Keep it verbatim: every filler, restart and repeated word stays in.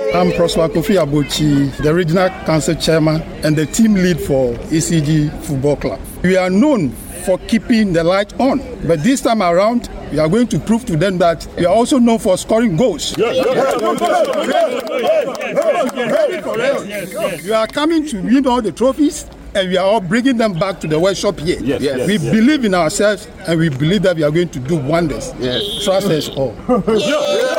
I'm Prosper Kofi Abochi, the Regional Council Chairman and the team lead for E C G Football Club. We are known for keeping the light on, but this time around, we are going to prove to them that we are also known for scoring goals. Yes, yes, yes. We are coming to win all the trophies, and we are all bringing them back to the workshop here. Yes, yes, we yes. believe in ourselves, and we believe that we are going to do wonders. Yes. Trust us all.